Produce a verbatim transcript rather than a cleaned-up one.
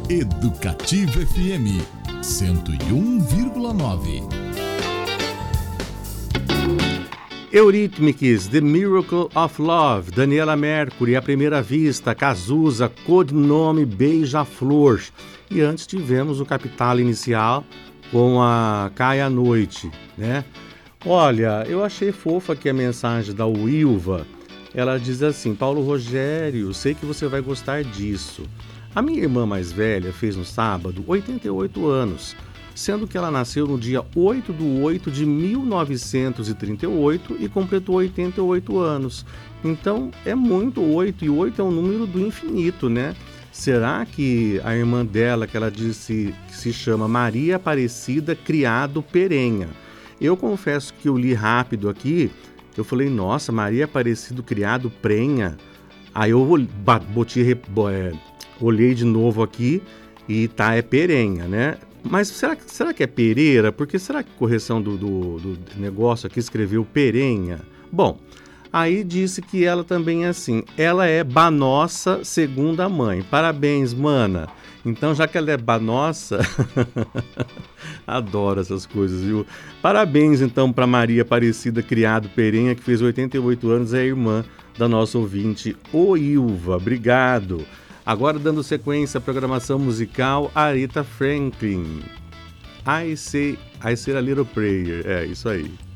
Educativa F M cento e um vírgula nove. Eurythmics, The Miracle of Love, Daniela Mercury, A Primeira Vista, Cazuza, Codinome Beija-Flor. E antes tivemos o Capital Inicial com a Cai à Noite, né? Olha, eu achei fofa aqui a mensagem da Wilva. Ela diz assim: Paulo Rogério, sei que você vai gostar disso. A minha irmã mais velha fez no sábado oitenta e oito anos, sendo que ela nasceu no dia oito de oito de mil novecentos e trinta e oito e completou oitenta e oito anos. Então é muito oito, e oito é um número do infinito, né? Será que a irmã dela, que ela disse que se chama Maria Aparecida Criado Perenha? Eu confesso que eu li rápido aqui, eu falei, nossa, Maria Aparecido Criado Prenha. Aí eu botei, é, olhei de novo aqui e tá, é Perenha, né? Mas será, será que é Pereira? Porque será que a correção do, do, do negócio aqui escreveu Perenha? Bom, aí disse que ela também é assim, ela é Banossa segunda mãe. Parabéns, mana. Então, já que ela é Banossa, adoro essas coisas, viu? Parabéns, então, para Maria Aparecida Criado Perenha, que fez oitenta e oito anos, é irmã da nossa ouvinte, Oilva. Obrigado. Agora, dando sequência à programação musical, Aretha Franklin. I say, I say a little prayer. É, isso aí.